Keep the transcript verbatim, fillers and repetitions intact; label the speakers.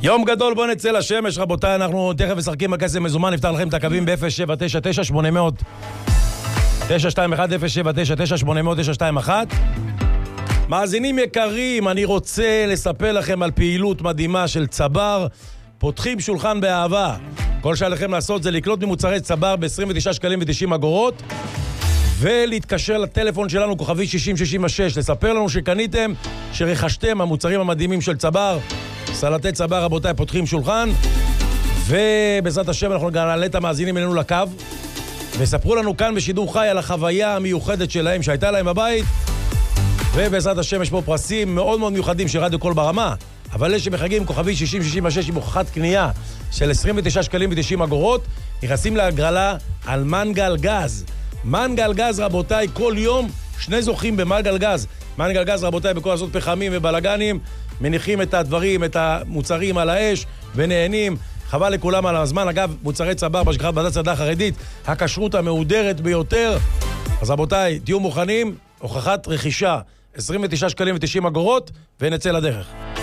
Speaker 1: יום גדול, בוא נצא לשמש, רבותיי, אנחנו תכף משחקים בכסף מזומן, נפתח לכם את הקווים ב-אפס שבע תשע תשע שמונה אפס אפס תשע שתיים אחת אפס שבע תשע תשע שמונה אפס אפס תשע שתיים אחת. מאזינים יקרים, אני רוצה לספר לכם על פעילות מדהימה של צבר, פותחים שולחן באהבה. כל שעליכם לעשות זה לקנות ממוצרי צבר ב-עשרים ותשעה שקלים ו-תשעים אגורות, ולהתקשר לטלפון שלנו, כוכבי שישים שישים ושש, לספר לנו שקניתם, שרכשתם המוצרים המדהימים של צבר. סלטי צבר, רבותיי, פותחים שולחן, ובעזרת השם אנחנו גם נעלה את המאזינים אלינו לקו, וספרו לנו כאן בשידור חי על החוויה המיוחדת שלהם שהייתה להם בבית, ובעזרת השם יש פה פרסים מאוד מאוד מיוחדים של רדיו קול ברמה, אבל אלה שמחגים כוכבי שישים שישים ושש עם הוכחת קנייה של עשרים ותשעה שקלים ו-תשעים אגורות, נכנסים להגרלה על מנגל גז. מנגל גז, רבותיי, כל יום שני זוכים במנגל גז. מנגל גז, רבותיי, בכל לעשות פחמים ובלגנים, מניחים את הדברים, את המוצרים על האש ונהנים. חבל לכולם על הזמן. אגב, מוצרי צבר בשגחת בדת צדה חרדית, הכשרות המהודרת ביותר. אז רבותיי, תהיו מוכנים, הוכחת רכישה עשרים ותשעה שקלים ו-תשעים אגורות, ונצא לדרך.